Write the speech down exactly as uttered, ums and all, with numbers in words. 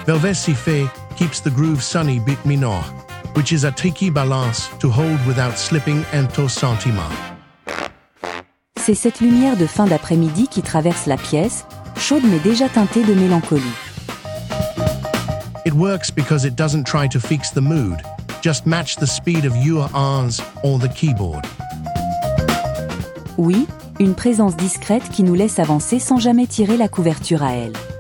Belvesi fait keeps the groove sunny bit minor, which is a tricky balance to hold without slipping into sentiment. C'est cette lumière de fin d'après-midi qui traverse la pièce, chaude mais déjà teintée de mélancolie. It works because it doesn't try to fix the mood, just match the speed of your arms or the keyboard. Oui, une présence discrète qui nous laisse avancer sans jamais tirer la couverture à elle.